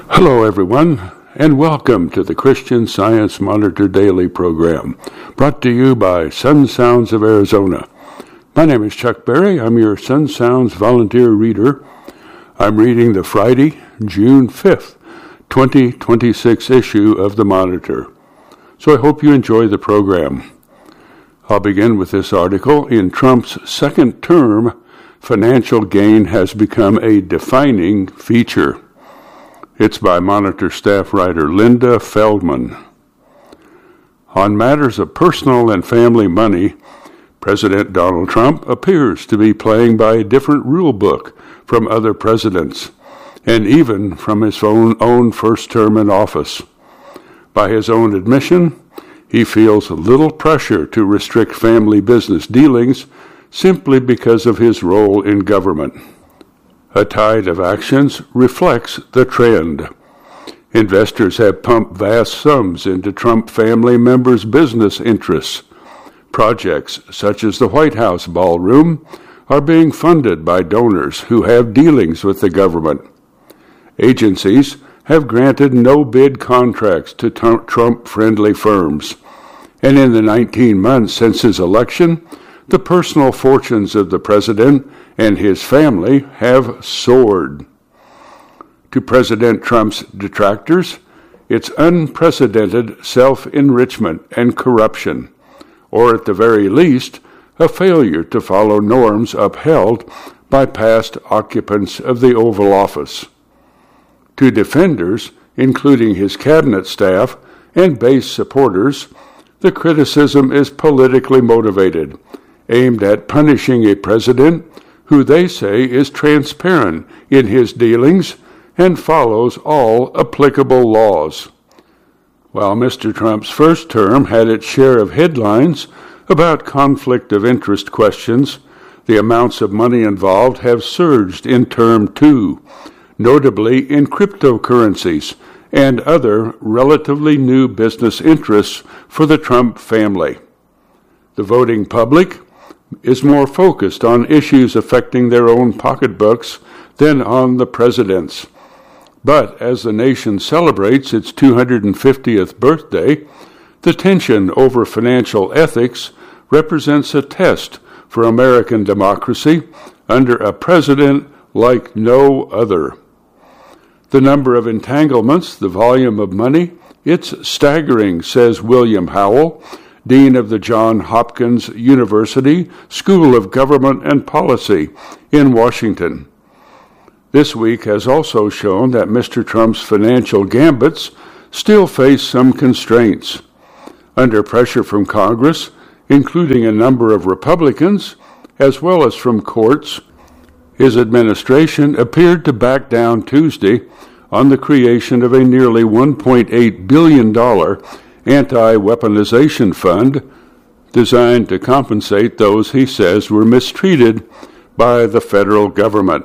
Hello, everyone, and welcome to the Christian Science Monitor Daily program, brought to you by Sun Sounds of Arizona. My name is Chuck Berry. I'm your Sun Sounds volunteer reader. I'm reading the Friday, June 5th, 2026 issue of the Monitor. So I hope you enjoy the program. I'll begin with this article. In Trump's second term, financial gain has become a defining feature. It's by Monitor staff writer Linda Feldman. On matters of personal and family money, President Donald Trump appears to be playing by a different rule book from other presidents, and even from his own first term in office. By his own admission, he feels little pressure to restrict family business dealings simply because of his role in government. A tide of actions reflects the trend. Investors have pumped vast sums into Trump family members' business interests. Projects such as the White House ballroom are being funded by donors who have dealings with the government. Agencies have granted no-bid contracts to Trump-friendly firms. And in the 19 months since his election, the personal fortunes of the president and his family have soared. To President Trump's detractors, it's unprecedented self-enrichment and corruption, or at the very least, a failure to follow norms upheld by past occupants of the Oval Office. To defenders, including his cabinet staff and base supporters, the criticism is politically motivated, aimed at punishing a president who they say is transparent in his dealings and follows all applicable laws. While Mr. Trump's first term had its share of headlines about conflict of interest questions, the amounts of money involved have surged in term two, notably in cryptocurrencies and other relatively new business interests for the Trump family. The voting public is more focused on issues affecting their own pocketbooks than on the president's. But as the nation celebrates its 250th birthday, the tension over financial ethics represents a test for American democracy under a president like no other. The number of entanglements, the volume of money, it's staggering, says William Howell, Dean of the Johns Hopkins University School of Government and Policy in Washington. This week has also shown that Mr. Trump's financial gambits still face some constraints. Under pressure from Congress, including a number of Republicans, as well as from courts, his administration appeared to back down Tuesday on the creation of a nearly $1.8 billion anti-weaponization fund designed to compensate those he says were mistreated by the federal government.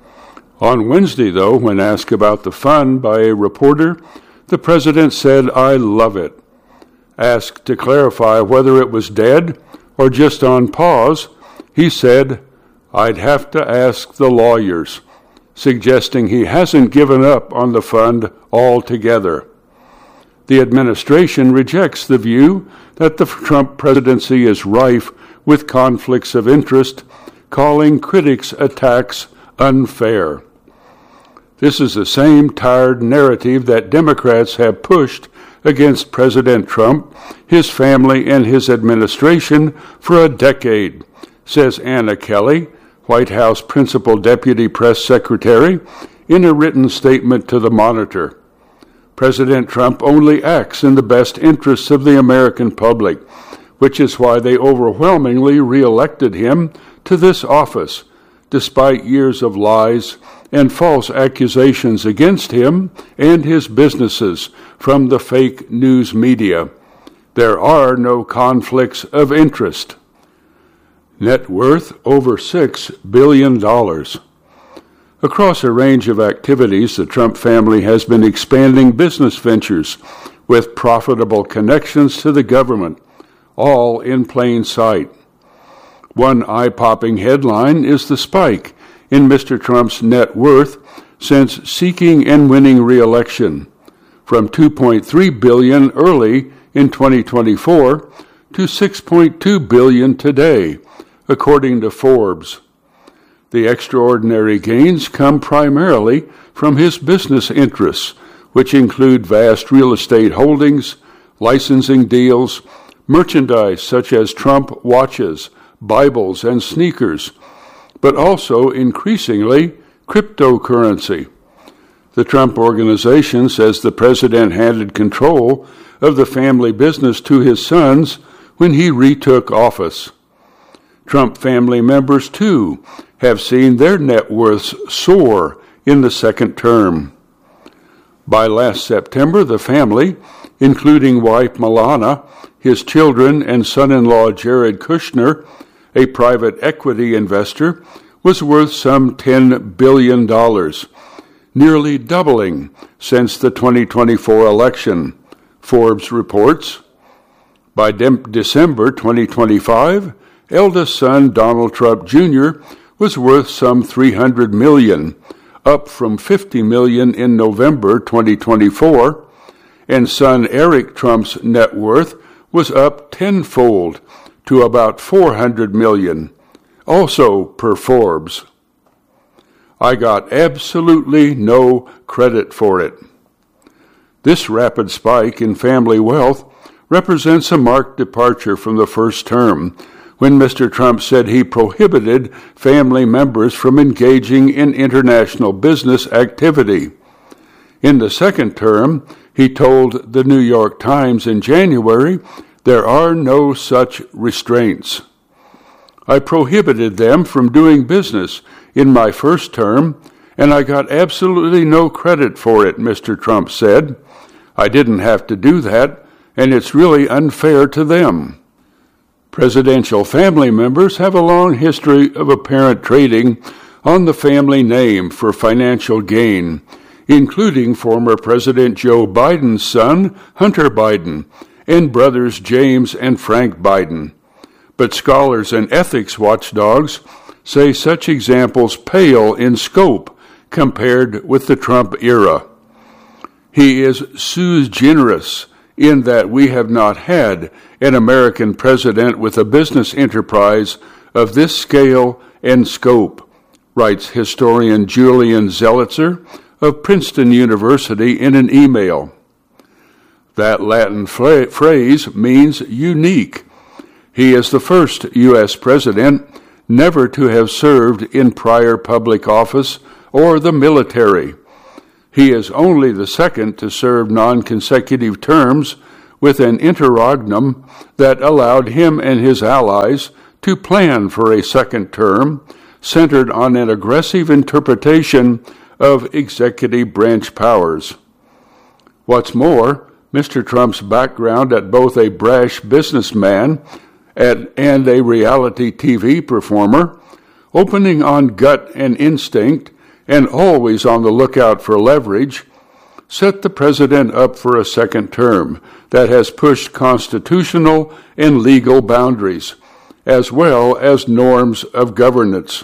On Wednesday, though, when asked about the fund by a reporter, the president said, "I love it." Asked to clarify whether it was dead or just on pause, he said, "I'd have to ask the lawyers," suggesting he hasn't given up on the fund altogether. The administration rejects the view that the Trump presidency is rife with conflicts of interest, calling critics' attacks unfair. This is the same tired narrative that Democrats have pushed against President Trump, his family, and his administration for a decade, says Anna Kelly, White House Principal Deputy Press Secretary, in a written statement to the Monitor. President Trump only acts in the best interests of the American public, which is why they overwhelmingly re-elected him to this office, despite years of lies and false accusations against him and his businesses from the fake news media. There are no conflicts of interest. Net worth over $6 billion. Across a range of activities, the Trump family has been expanding business ventures with profitable connections to the government, all in plain sight. One eye-popping headline is the spike in Mr. Trump's net worth since seeking and winning re-election, from $2.3 billion early in 2024 to $6.2 billion today, according to Forbes. The extraordinary gains come primarily from his business interests, which include vast real estate holdings, licensing deals, merchandise such as Trump watches, Bibles, and sneakers, but also increasingly cryptocurrency. The Trump Organization says the president handed control of the family business to his sons when he retook office. Trump family members, too, have seen their net worths soar in the second term. By last September, the family, including wife Melania, his children, and son-in-law Jared Kushner, a private equity investor, was worth some $10 billion, nearly doubling since the 2024 election, Forbes reports. By December 2025, eldest son Donald Trump Jr. was worth some $300 million, up from $50 million in November 2024, and son Eric Trump's net worth was up tenfold to about $400 million, also per Forbes. I got absolutely no credit for it. This rapid spike in family wealth represents a marked departure from the first term, when Mr. Trump said he prohibited family members from engaging in international business activity. In the second term, he told the New York Times in January, there are no such restraints. I prohibited them from doing business in my first term, and I got absolutely no credit for it, Mr. Trump said. I didn't have to do that, and it's really unfair to them. Presidential family members have a long history of apparent trading on the family name for financial gain, including former President Joe Biden's son, Hunter Biden, and brothers James and Frank Biden. But scholars and ethics watchdogs say such examples pale in scope compared with the Trump era. He is sui generis in that we have not had an American president with a business enterprise of this scale and scope, writes historian Julian Zelizer of Princeton University in an email. That Latin phrase means unique. He is the first U.S. president never to have served in prior public office or the military. He is only the second to serve non-consecutive terms with an interregnum that allowed him and his allies to plan for a second term centered on an aggressive interpretation of executive branch powers. What's more, Mr. Trump's background as both a brash businessman and a reality TV performer, opening on gut and instinct, and always on the lookout for leverage, set the president up for a second term that has pushed constitutional and legal boundaries, as well as norms of governance.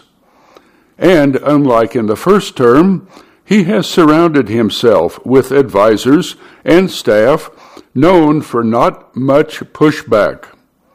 And unlike in the first term, he has surrounded himself with advisors and staff known for not much pushback.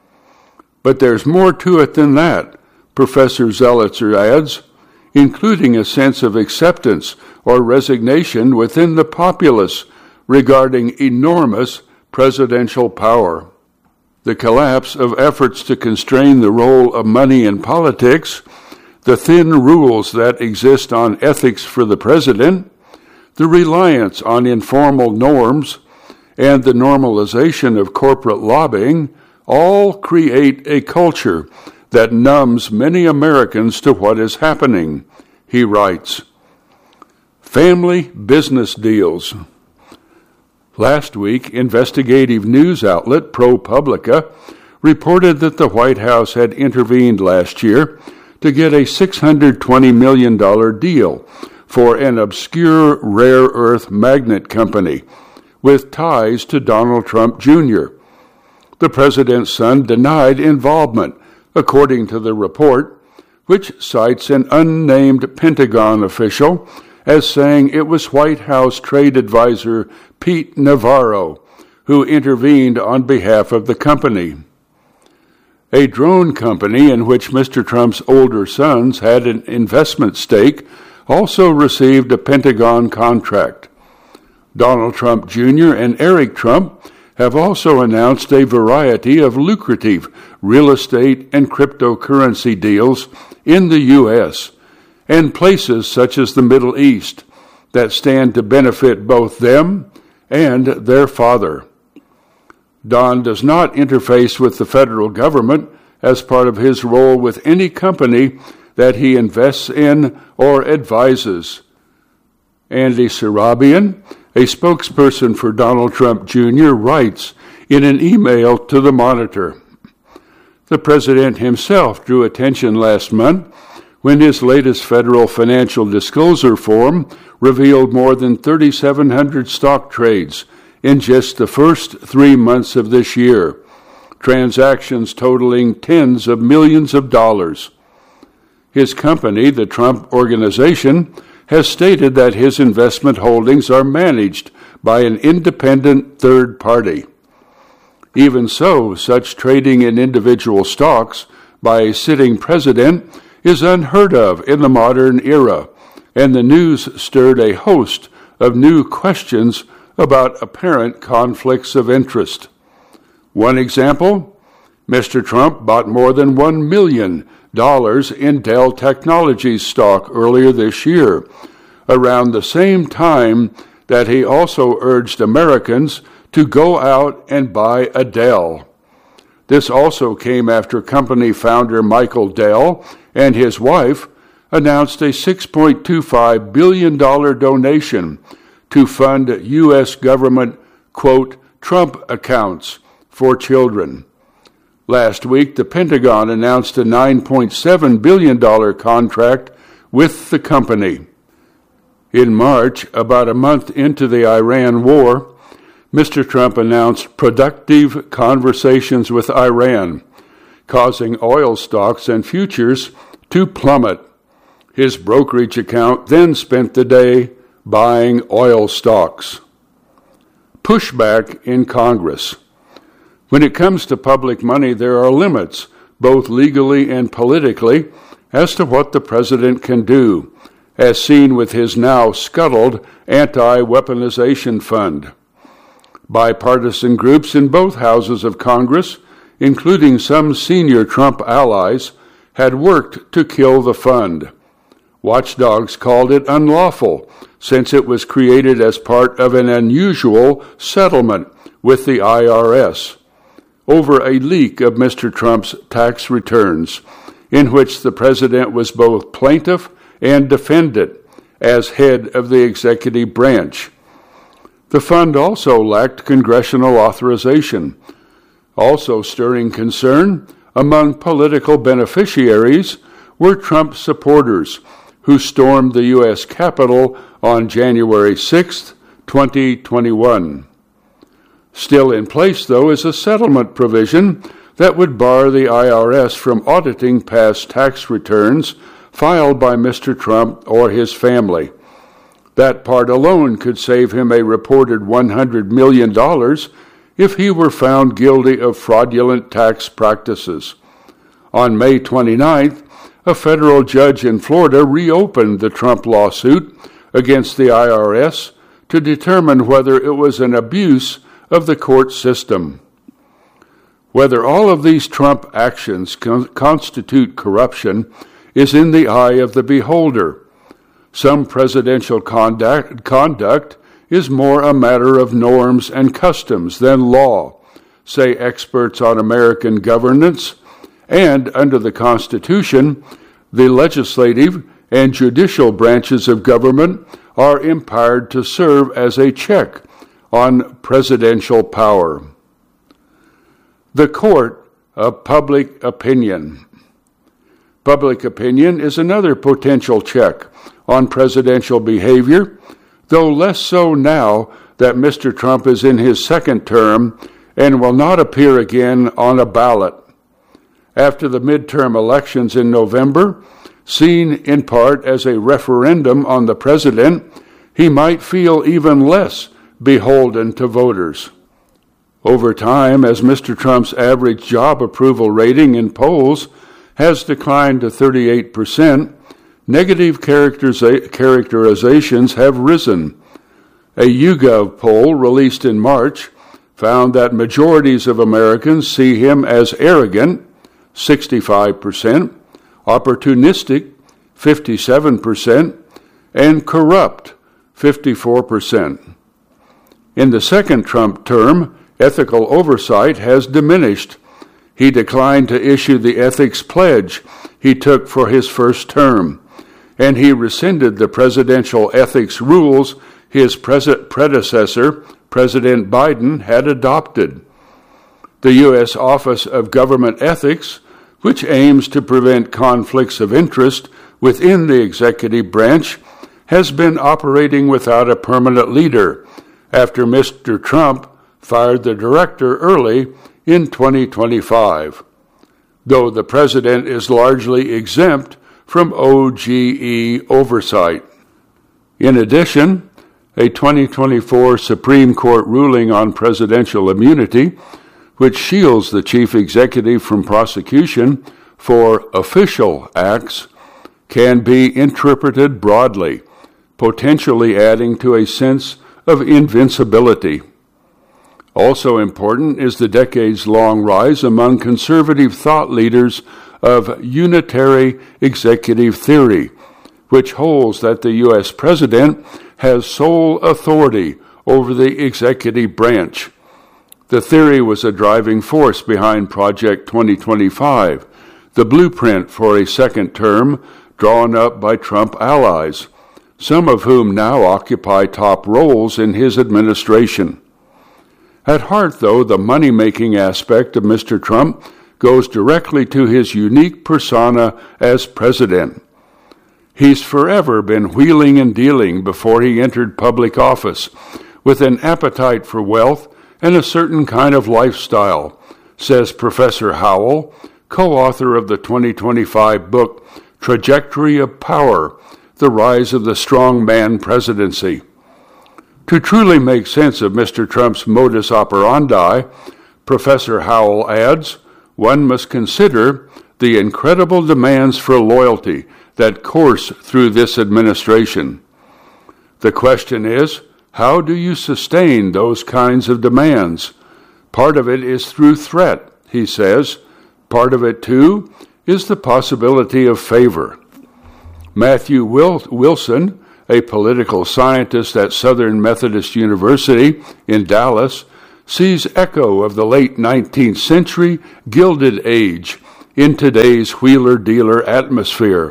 But there's more to it than that, Professor Zelizer adds, including a sense of acceptance or resignation within the populace regarding enormous presidential power. The collapse of efforts to constrain the role of money in politics, the thin rules that exist on ethics for the president, the reliance on informal norms, and the normalization of corporate lobbying all create a culture that numbs many Americans to what is happening, he writes. Family business deals. Last week, investigative news outlet ProPublica reported that the White House had intervened last year to get a $620 million deal for an obscure rare earth magnet company with ties to Donald Trump Jr. The president's son denied involvement, according to the report, which cites an unnamed Pentagon official as saying it was White House trade advisor Pete Navarro who intervened on behalf of the company. A drone company in which Mr. Trump's older sons had an investment stake also received a Pentagon contract. Donald Trump Jr. and Eric Trump have also announced a variety of lucrative real estate and cryptocurrency deals in the U.S. and places such as the Middle East that stand to benefit both them and their father. Don does not interface with the federal government as part of his role with any company that he invests in or advises. Andy Sarabian, a spokesperson for Donald Trump Jr., writes in an email to the Monitor. The president himself drew attention last month when his latest federal financial disclosure form revealed more than 3,700 stock trades in just the first 3 months of this year, transactions totaling tens of millions of dollars. His company, the Trump Organization, has stated that his investment holdings are managed by an independent third party. Even so, such trading in individual stocks by a sitting president is unheard of in the modern era, and the news stirred a host of new questions about apparent conflicts of interest. One example, Mr. Trump bought more than $1 million in Dell Technologies stock earlier this year, around the same time that he also urged Americans to go out and buy a Dell. This also came after company founder Michael Dell and his wife announced a $6.25 billion donation to fund U.S. government, quote, Trump accounts for children. Last week, the Pentagon announced a $9.7 billion contract with the company. In March, about a month into the Iran war, Mr. Trump announced productive conversations with Iran, causing oil stocks and futures to plummet. His brokerage account then spent the day buying oil stocks. Pushback in Congress. When it comes to public money, there are limits, both legally and politically, as to what the president can do, as seen with his now scuttled anti-weaponization fund. Bipartisan groups in both houses of Congress, including some senior Trump allies, had worked to kill the fund. Watchdogs called it unlawful, since it was created as part of an unusual settlement with the IRS over a leak of Mr. Trump's tax returns, in which the president was both plaintiff and defendant as head of the executive branch. The fund also lacked congressional authorization, also stirring concern among political beneficiaries were Trump supporters who stormed the U.S. Capitol on January 6, 2021. Still in place, though, is a settlement provision that would bar the IRS from auditing past tax returns filed by Mr. Trump or his family. That part alone could save him a reported $100 million if he were found guilty of fraudulent tax practices. On May 29th, a federal judge in Florida reopened the Trump lawsuit against the IRS to determine whether it was an abuse of the court system. Whether all of these Trump actions constitute corruption is in the eye of the beholder. Some presidential conduct is more a matter of norms and customs than law, say experts on American governance, and under the Constitution, the legislative and judicial branches of government are empowered to serve as a check on presidential power. The court of public opinion. Public opinion is another potential check on presidential behavior, though less so now that Mr. Trump is in his second term and will not appear again on a ballot. After the midterm elections in November, seen in part as a referendum on the president, he might feel even less beholden to voters. Over time, as Mr. Trump's average job approval rating in polls has declined to 38%, negative characterizations have risen. A YouGov poll released in March found that majorities of Americans see him as arrogant, 65%, opportunistic, 57%, and corrupt, 54%. In the second Trump term, ethical oversight has diminished. He declined to issue the ethics pledge he took for his first term, and he rescinded the presidential ethics rules his predecessor, President Biden, had adopted. The U.S. Office of Government Ethics, which aims to prevent conflicts of interest within the executive branch, has been operating without a permanent leader after Mr. Trump fired the director early in 2025, though the president is largely exempt from OGE oversight. In addition, a 2024 Supreme Court ruling on presidential immunity, which shields the chief executive from prosecution for official acts, can be interpreted broadly, potentially adding to a sense of invincibility. Also important is the decades-long rise among conservative thought leaders of unitary executive theory, which holds that the U.S. president has sole authority over the executive branch. The theory was a driving force behind Project 2025, the blueprint for a second term drawn up by Trump allies, some of whom now occupy top roles in his administration. At heart, though, the money-making aspect of Mr. Trump goes directly to his unique persona as president. He's forever been wheeling and dealing before he entered public office, with an appetite for wealth and a certain kind of lifestyle, says Professor Howell, co-author of the 2025 book Trajectory of Power, The Rise of the Strongman Presidency. To truly make sense of Mr. Trump's modus operandi, Professor Howell adds, one must consider the incredible demands for loyalty that course through this administration. The question is, how do you sustain those kinds of demands? Part of it is through threat, he says. Part of it, too, is the possibility of favor. Matthew Wilson, a political scientist at Southern Methodist University in Dallas, sees echo of the late 19th century Gilded Age in today's wheeler-dealer atmosphere.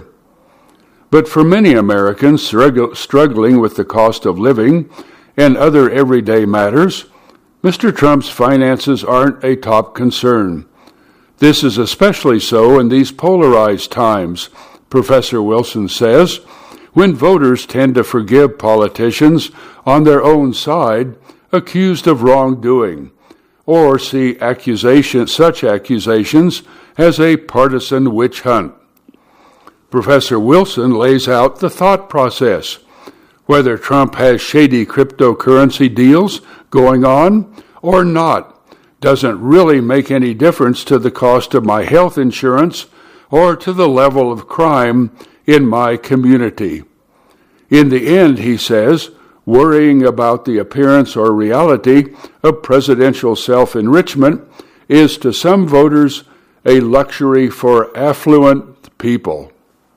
But for many Americans struggling with the cost of living and other everyday matters, Mr. Trump's finances aren't a top concern. This is especially so in these polarized times, Professor Wilson says, when voters tend to forgive politicians on their own side accused of wrongdoing, or see such accusations as a partisan witch hunt. Professor Wilson lays out the thought process. Whether Trump has shady cryptocurrency deals going on or not doesn't really make any difference to the cost of my health insurance or to the level of crime in my community. In the end, he says, worrying about the appearance or reality of presidential self-enrichment is to some voters a luxury for affluent people.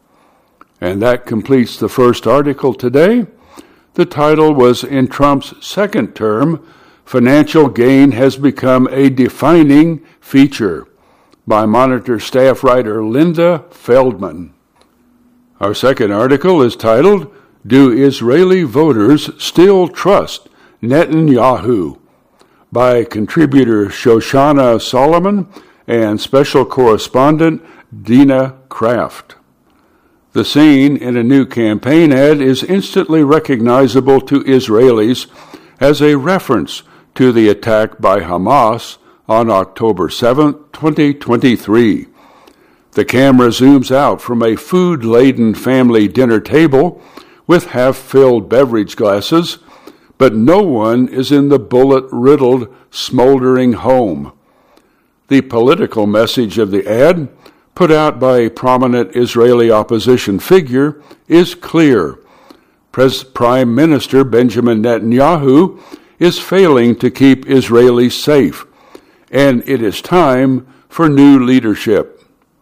And that completes the first article today. The title was, In Trump's Second Term, Financial Gain Has Become a Defining Feature, by Monitor staff writer Linda Feldman. Our second article is titled, Do Israeli Voters Still Trust Netanyahu? By contributor Shoshana Solomon and special correspondent Dina Kraft. The scene in a new campaign ad is instantly recognizable to Israelis as a reference to the attack by Hamas on October 7, 2023. The camera zooms out from a food-laden family dinner table with half-filled beverage glasses, but no one is in the bullet-riddled, smoldering home. The political message of the ad, put out by a prominent Israeli opposition figure, is clear. Prime Minister Benjamin Netanyahu is failing to keep Israelis safe, and it is time for new leadership.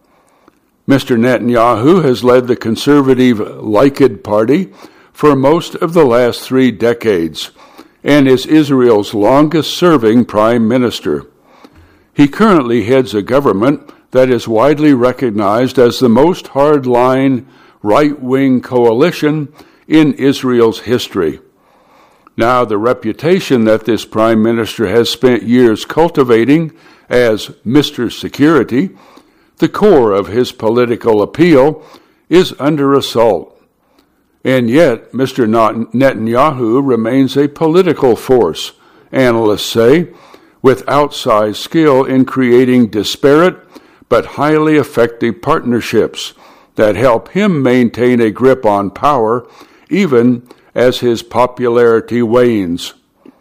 Mr. Netanyahu has led the conservative Likud party for most of the last 3 decades and is Israel's longest-serving prime minister. He currently heads a government that is widely recognized as the most hardline right-wing coalition in Israel's history. Now, the reputation that this prime minister has spent years cultivating as Mr. Security, the core of his political appeal, is under assault. And yet, Mr. Netanyahu remains a political force, analysts say, with outsized skill in creating disparate but highly effective partnerships that help him maintain a grip on power even as his popularity wanes.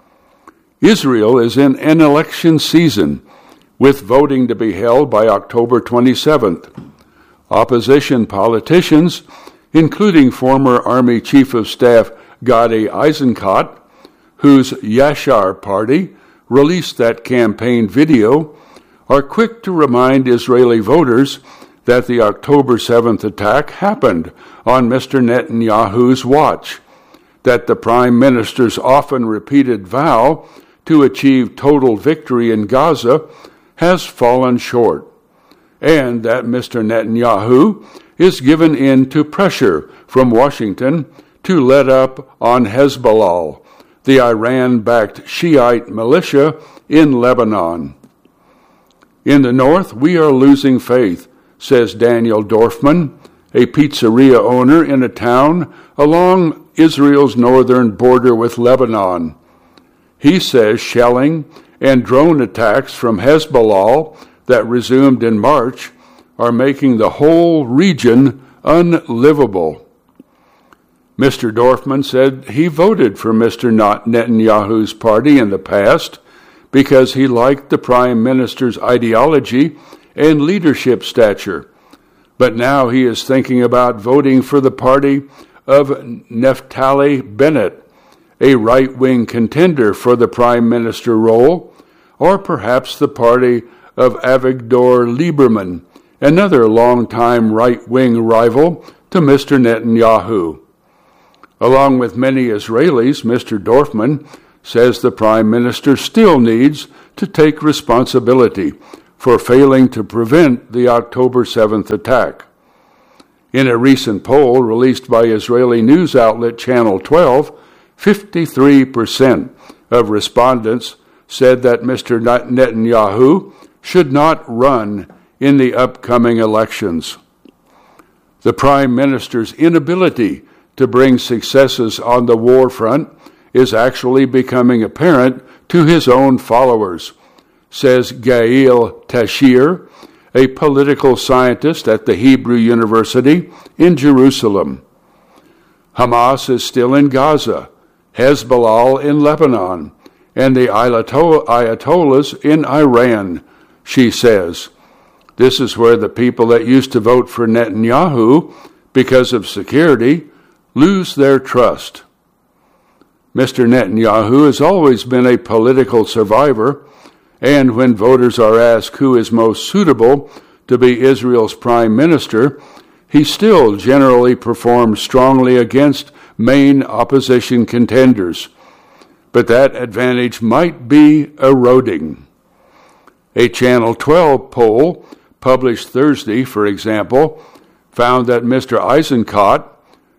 Israel is in an election season, with voting to be held by October 27th. Opposition politicians, including former Army Chief of Staff Gadi Eisenkot, whose Yashar party released that campaign video, are quick to remind Israeli voters that the October 7th attack happened on Mr. Netanyahu's watch, that the Prime Minister's often repeated vow to achieve total victory in Gaza has fallen short, and that Mr. Netanyahu is given in to pressure from Washington to let up on Hezbollah, the Iran-backed Shiite militia in Lebanon. In the north, we are losing faith, says Daniel Dorfman, a pizzeria owner in a town along Israel's northern border with Lebanon. He says shelling and drone attacks from Hezbollah that resumed in March are making the whole region unlivable. Mr. Dorfman said he voted for Mr. Netanyahu's party in the past because he liked the prime minister's ideology and leadership stature, but now he is thinking about voting for the party of Naftali Bennett, a right-wing contender for the prime minister role, or perhaps the party of Avigdor Lieberman, another longtime right-wing rival to Mr. Netanyahu. Along with many Israelis, Mr. Dorfman says the prime minister still needs to take responsibility for failing to prevent the October 7th attack. In a recent poll released by Israeli news outlet Channel 12, 53% of respondents said that Mr. Netanyahu should not run in the upcoming elections. The prime minister's inability to bring successes on the war front is actually becoming apparent to his own followers, says Gail Tashir, a political scientist at the Hebrew University in Jerusalem. Hamas is still in Gaza, Hezbollah in Lebanon, and the Ayatollahs in Iran, she says. This is where the people that used to vote for Netanyahu because of security lose their trust. Mr. Netanyahu has always been a political survivor, and when voters are asked who is most suitable to be Israel's prime minister, he still generally performs strongly against main opposition contenders. But that advantage might be eroding. A Channel 12 poll published Thursday, for example, found that Mr. Eisenkot,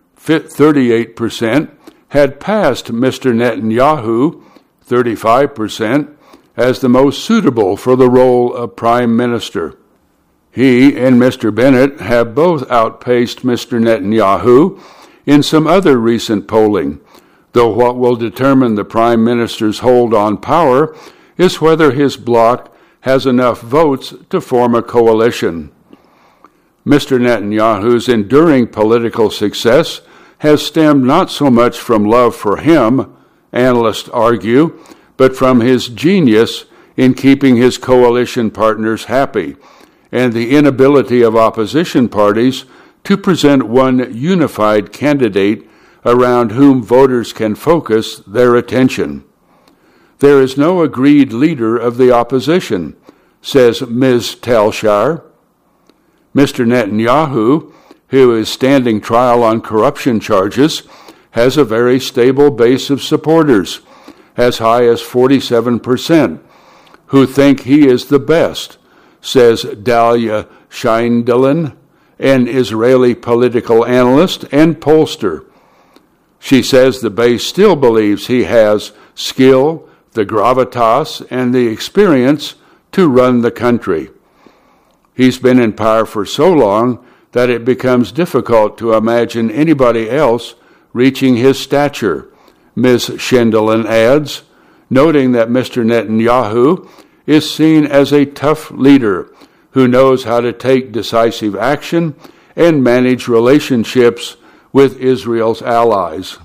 38%, had passed Mr. Netanyahu, 35%, as the most suitable for the role of prime minister. He and Mr. Bennett have both outpaced Mr. Netanyahu in some other recent polling, though what will determine the prime minister's hold on power is whether his bloc has enough votes to form a coalition. Mr. Netanyahu's enduring political success has stemmed not so much from love for him, analysts argue, but from his genius in keeping his coalition partners happy, and the inability of opposition parties to present one unified candidate around whom voters can focus their attention. There is no agreed leader of the opposition, says Ms. Telshar. Mr. Netanyahu, who is standing trial on corruption charges, has a very stable base of supporters, as high as 47%, who think he is the best, says Dalia Scheindelen, an Israeli political analyst and pollster. She says the base still believes he has skill, the gravitas, and the experience to run the country. He's been in power for so long that it becomes difficult to imagine anybody else reaching his stature, Ms. Scheindelen adds, noting that Mr. Netanyahu is seen as a tough leader who knows how to take decisive action and manage relationships with Israel's allies.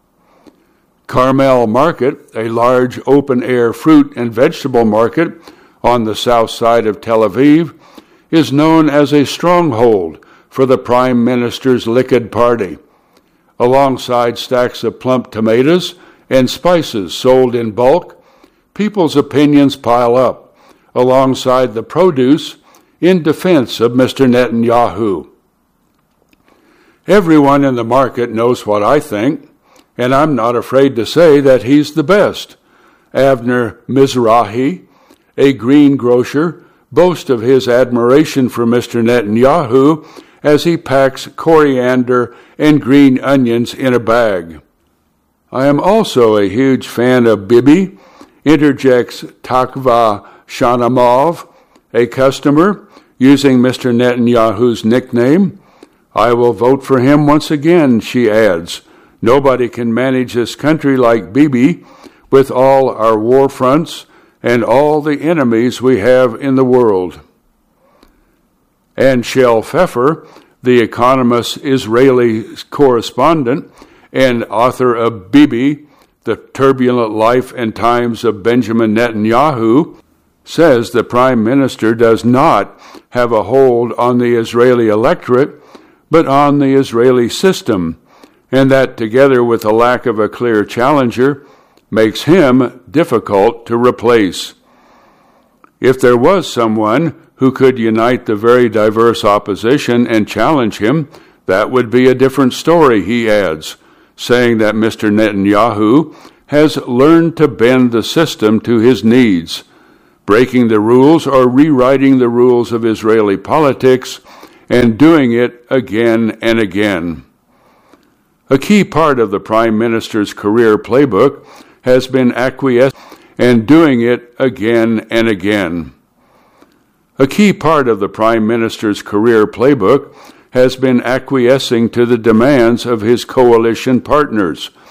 Carmel Market, a large open-air fruit and vegetable market on the south side of Tel Aviv, is known as a stronghold for the Prime Minister's Likud party. Alongside stacks of plump tomatoes and spices sold in bulk, people's opinions pile up alongside the produce in defense of Mr. Netanyahu. Everyone in the market knows what I think, and I'm not afraid to say that he's the best. Avner Mizrahi, a greengrocer, boasts of his admiration for Mr. Netanyahu as he packs coriander and green onions in a bag. I am also a huge fan of Bibi, interjects Takva Shanamov, a customer, using Mr. Netanyahu's nickname. I will vote for him once again, she adds. Nobody can manage this country like Bibi, with all our war fronts and all the enemies we have in the world. And Shel Pfeffer, the Economist Israeli correspondent and author of Bibi, The Turbulent Life and Times of Benjamin Netanyahu, says the Prime Minister does not have a hold on the Israeli electorate, but on the Israeli system, and that together with the lack of a clear challenger, makes him difficult to replace. If there was someone who could unite the very diverse opposition and challenge him, that would be a different story, he adds, saying that Mr. Netanyahu has learned to bend the system to his needs, breaking the rules or rewriting the rules of Israeli politics, and doing it again and again. A key part of the Prime Minister's career playbook has been acquiescing and doing it again and again. A key part of the Prime Minister's career playbook has been acquiescing to the demands of his coalition partners,